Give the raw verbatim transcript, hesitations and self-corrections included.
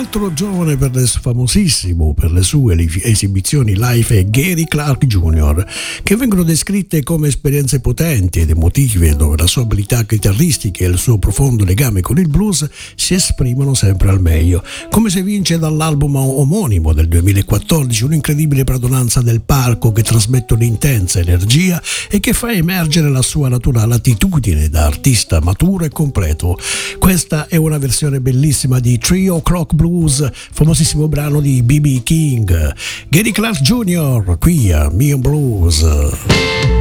altro giovane per le, famosissimo per le sue esibizioni live è Gary Clark Junior, che vengono descritte come esperienze potenti ed emotive, dove la sua abilità chitarristica e il suo profondo legame con il blues si esprimono sempre al meglio, come si evince dall'album omonimo del duemilaquattordici, un'incredibile padronanza del palco che trasmette un'intensa energia e che fa emergere la sua naturale attitudine da artista maturo e completo. Questa è una versione bellissima di Three O'Clock Blues, famosissimo brano di B B King. Gary Clark Junior qui a Me and Blues.